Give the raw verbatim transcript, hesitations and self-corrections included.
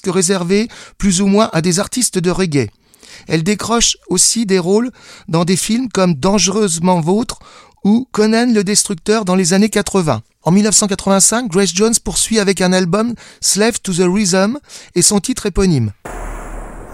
presque réservée plus ou moins à des artistes de reggae. Elle décroche aussi des rôles dans des films comme Dangereusement Vôtre ou Conan le Destructeur dans les années quatre-vingts. En dix-neuf cent quatre-vingt-cinq, Grace Jones poursuit avec un album Slave to the Rhythm et son titre éponyme.